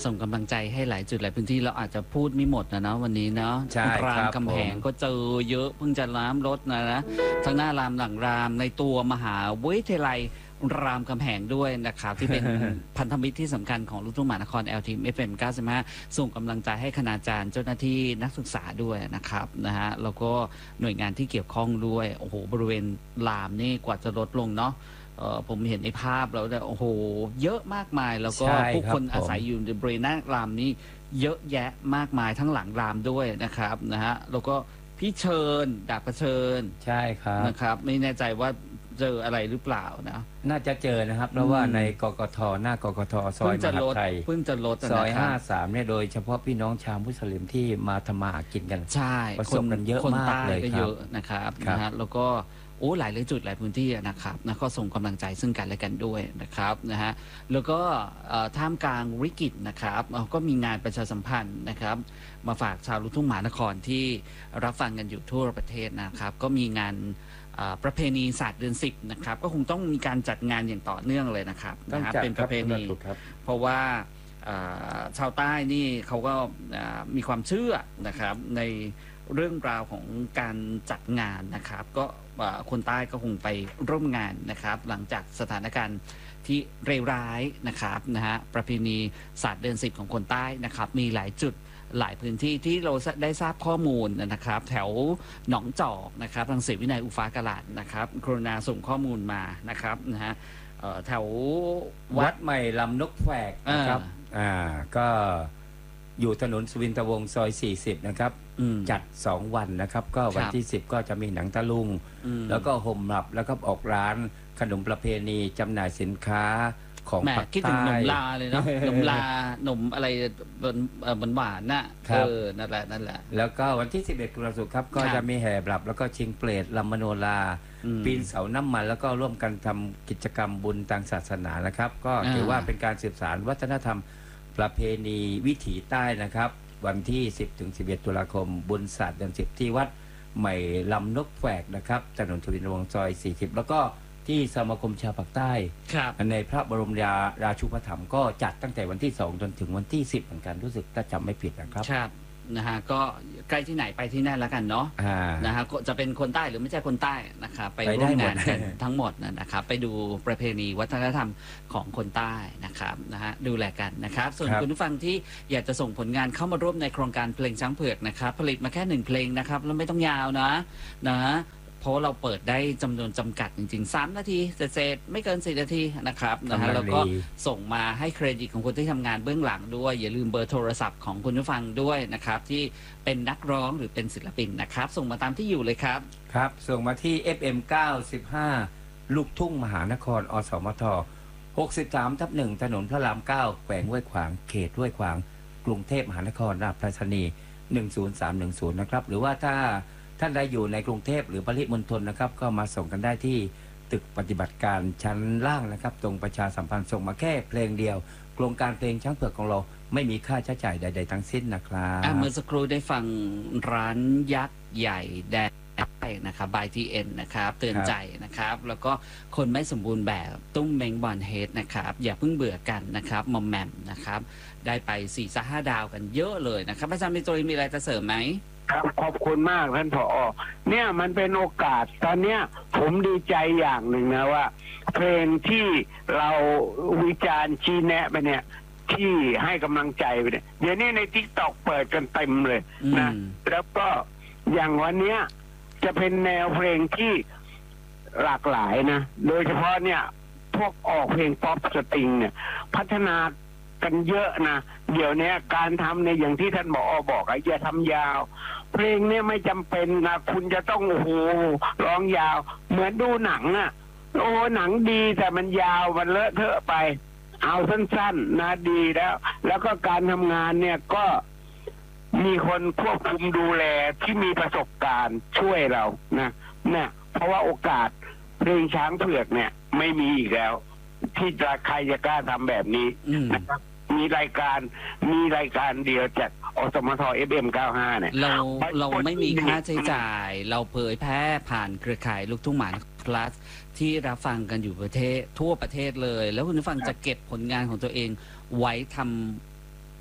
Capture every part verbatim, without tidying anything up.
ส่งกำลังใจให้หลายจุดหลายพื้นที่เราอาจจะพูดไม่หมดนะเนาะวันนี้เนาะใช่ครับรามคำแหงก็เจอเยอะเพิ่งจะน้ำลดนะนะทั้งหน้ารามหลังรามในตัวมหาวิทยาลัยรามคำแหงด้วยนะครับที่เป็น พันธมิตรที่สำคัญของลูกทุ่งมหานคร แอล ที เอฟ เอ็ม เก้าสิบห้าส่งกำลังใจให้คณาจารย์เจ้าหน้าที่นักศึกษาด้วยนะครับนะฮะแล้วก็หน่วยงานที่เกี่ยวข้องด้วยโอ้โหบริเวณรามนี่กว่าจะลดลงเนาะเออผมเห็นในภาพแล้วโอ้โหเยอะมากมายแล้วก็ผู้คนอาศัยอยู่ในบริเวณหน้ารามนี้เยอะแยะมากมายทั้งหลังรามด้วยนะครับนะฮะแล้วก็พี่เชิญดาบประเชิญใช่ครับนะครับไม่แน่ใจว่าเจออะไรหรือเปล่านะน่าจะเจอนะครับเพราะว่าในกกทหน้ากกทซอยมหาไทยเพิ่งจะลดซอยห้าสามเนี่ยโดยเฉพาะพี่น้องชาวมุสลิมที่มาทำมาหากินกันใช่ประสบกันเยอะมากเลยครับเยอะนะครับนะฮะแล้วก็โอ้หลายหลายจุดหลายพื้นที่นะครับนะก็ส่งกำลังใจซึ่งกันและกันด้วยนะครับนะฮะแล้วก็ท่ามกลางวิกฤตนะครับก็มีงานประชาสัมพันธ์นะครับมาฝากชาวลูกทุ่งมหานครที่รับฟังกันอยู่ทั่วประเทศนะครับก็มีงานประเพณีศาสตร์เดือนสิบนะครับก็คงต้องมีการจัดงานอย่างต่อเนื่องเลยนะครับนะฮะเป็นประเพณีเพราะว่าชาวใต้นี่เขาก็มีความเชื่อนะครับในเรื่องราวของการจัดงานนะครับก็คนใต้ก็คงไปร่วมงานนะครับหลังจากสถานการณ์ที่เลวร้ายนะครับนะฮะประเพณีศาสตร์เดือนสิบของคนใต้นะครับมีหลายจุดหลายพื้นที่ที่เราได้ทราบข้อมูลนะครับแถวหนองจอกนะครับทางศิวินัยอุฟ้ากะหลาดนะครับกรุณาส่งข้อมูลมานะครับนะฮะแถววัดใหม่ลำนกแฝกนะครับอ่าก็อยู่ถนนสุวินทวงศ์ซอยสี่สิบนะครับจัดสองวันนะครับก็วันที่สิบก็จะมีหนังตะลุงแล้วก็ห่มหลับแล้วก็ออกร้านขนมประเพณีจำหน่ายสินค้าของภาคใต้คิดถึงหนมลาเลยเนาะหนมลาหนมอะไรบนหวานน่ะเออนั่นแหละนั่นแหละแล้วก็วันที่สิบเอ็ดกุมภาพันธ์ครับก็จะมีแห่บลับแล้วก็ชิงเปรตลำมโนราปีนเสาน้ำมันแล้วก็ร่วมกันทำกิจกรรมบุญทางศาสนานะครับก็ถือว่าเป็นการสืบสานวัฒนธรรมประเพณีวิถีใต้นะครับวันที่สิบถึงสิบเอ็ดตุลาคมบุญศาสตร์เดือนสิบที่วัดใหม่ลำนกแฝกนะครับถนนสุวินทวงศ์ซอยสี่สิบแล้วก็ที่สมาคมชาวปากใต้ในพระบรมราชูปถัมภ์ก็จัดตั้งแต่วันที่สองจนถึงวันที่สิบเหมือนกันรู้สึกถ้าจำไม่ผิดนะครับครับนะฮะก็ใกล้ที่ไหนไปที่นั่นแล้วกันเนาะนะฮะจะเป็นคนใต้หรือไม่ใช่คนใต้นะครับไปร่วมงานกันทั้งหมดนะครับไปดูประเพณีวัฒนธรรมของคนใต้นะครับนะฮะดูแลกันนะครับส่วนคุณผู้ฟังที่อยากจะส่งผลงานเข้ามาร่วมในโครงการเพลงช้างเผือกนะครับผลิตมาแค่หนึ่งเพลงนะครับแล้วไม่ต้องยาวนะนะเพราะเราเปิดได้จำนวนจำกัดจริงๆสามนาทีเศษไม่เกินสี่นาทีนะครับนะฮะแล้วก็ส่งมาให้เครดิตของคนที่ทำงานเบื้องหลังด้วยอย่าลืมเบอร์โทรศัพท์ของคุณผู้ฟังด้วยนะครับที่เป็นนักร้องหรือเป็นศิลปินนะครับส่งมาตามที่อยู่เลยครับครับส่งมาที่ เอฟ เอ็ม เก้าสิบห้า ลูกทุ่งมหานครอสมทหกสิบสามทับหนึ่งถนนพระรามเก้าแขวงห้วยขวางเขตห้วยขวางกรุงเทพมหานครราชธานีหนึ่งศูนย์สามหนึ่งศูนย์นะครับหรือว่าถ้าท่านใดอยู่ในกรุงเทพหรือปริมณฑลนะครับก็มาส่งกันได้ที่ตึกปฏิบัติการชั้นล่างนะครับตรงประชาสัมพันธ์ส่งมาแค่เพลงเดียวโครงการเพลงช้างเผือกของเราไม่มีค่าใช้จ่ายใดๆทั้งสิ้นนะครับเมื่อสักครู่ได้ฟังร้านยักษ์ใหญ่แดงนะครับบายทีเอ็นนะครับเตือนใจนะครับแล้วก็คนไม่สมบูรณ์แบบตุ้มเมงบอลเฮดนะครับอย่าเพิ่งเบื่อกันนะครับมอมแมมนะครับได้ไปสี่สห้าดาวกันเยอะเลยนะครับอาจารย์มิโตริมีอะไรจะเสริมไหมครับขอบคุณมากท่านผอ.เนี่ยมันเป็นโอกาสตอนเนี้ยผมดีใจอย่างหนึ่งนะว่าเพลงที่เราวิจารณ์ชี้แนะไปเนี่ยที่ให้กำลังใจไปเนี่ยเดี๋ยวนี้ใน ติ๊กต็อก เปิดกันเต็มเลยนะแล้วก็อย่างวันเนี้ยจะเป็นแนวเพลงที่หลากหลายนะโดยเฉพาะเนี่ยพวกออกเพลงป๊อปสตริงเนี่ยพัฒนากันเยอะนะเดี๋ยวนี้การทำในอย่างที่ท่านหมอบอกอะอย่าทำยาวเพลงเนี่ยไม่จำเป็นนะคุณจะต้องโอ้โหร้องยาวเหมือนดูหนังอะโอ้หนังดีแต่มันยาวมันเลอะเทอะไปเอาสั้นๆนะดีแล้วแล้วก็การทำงานเนี่ยก็มีคนควบคุมดูแลที่มีประสบการณ์ช่วยเรานะเนี่ยเพราะว่าโอกาสเพลงช้างเผือกเนี่ยไม่มีอีกแล้วที่จะใครจะกล้าทำแบบนี้นะครับมีรายการมีรายการเดียวจากอสมท เอฟ เอ็ม เก้าสิบห้าเนี่ยเราเราไม่มีค่าใช้จ่ายเราเผยแพร่ผ่านเครือข่ายลูกทุ่งหมานพลัสที่รับฟังกันอยู่ประเทศทั่วประเทศเลยแล้วคุณผู้ฟังจะเก็บผลงานของตัวเองไว้ทำ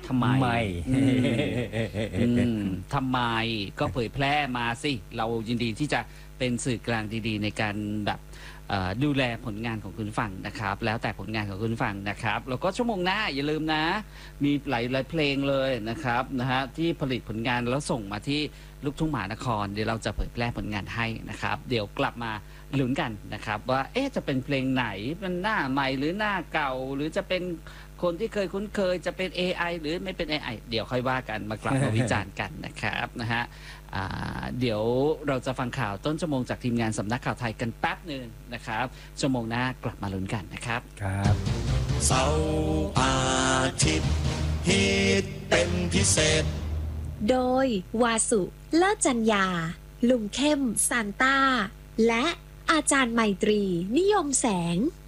ทำไมไม่อืมอืมทำไมก็เผยแพร่มาสิเรายินดีที่จะเป็นสื่อกลางดีๆ ในการแบบดูแลผลงานของคุณฟังนะครับแล้วแต่ผลงานของคุณฟังนะครับแล้วก็ชั่วโมงหน้าอย่าลืมนะมีหลายหลายเพลงเลยนะครับนะฮะที่ผลิตผลงานแล้วส่งมาที่ลูกทุ่งมหานครเดี๋ยวเราจะเผยแพร่ผลงานให้นะครับเดี๋ยวกลับมาลุ้นกันนะครับว่าเอ๊ะจะเป็นเพลงไหนมันหน้าใหม่หรือหน้าเก่าหรือจะเป็นคนที่เคยคุ้นเคยจะเป็น เอ ไอ หรือไม่เป็น เอ ไอ เดี๋ยวค่อยว่ากันมากลับมาวิจารณ์กันนะครับนะฮะเดี๋ยวเราจะฟังข่าวต้นชั่วโมงจากทีมงานสำนักข่าวไทยกันแป๊บหนึ่งนะครับชั่วโมงหน้ากลับมาลุ้นกันนะครับครับเสาร์อาทิตย์ฮิตเป็นพิเศษโดยวาสุเลิศจัญญาลุงเข้มซานต้าและอาจารย์ไมตรีนิยมแสง